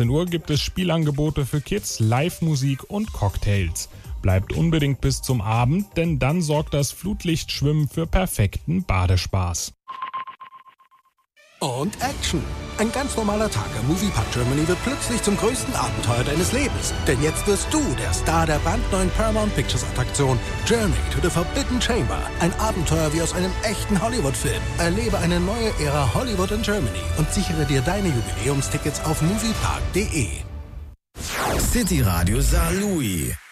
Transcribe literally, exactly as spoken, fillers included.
achtzehn Uhr gibt es Spielangebote für Kids, Live-Musik und Cocktails. Bleibt unbedingt bis zum Abend, denn dann sorgt das Flutlichtschwimmen für perfekten Badespaß. Und Action! Ein ganz normaler Tag am Moviepark Germany wird plötzlich zum größten Abenteuer deines Lebens. Denn jetzt wirst du der Star der brandneuen Paramount Pictures Attraktion Journey to the Forbidden Chamber. Ein Abenteuer wie aus einem echten Hollywood-Film. Erlebe eine neue Ära Hollywood in Germany und sichere dir deine Jubiläumstickets auf moviepark punkt de. City Radio Saarlouis.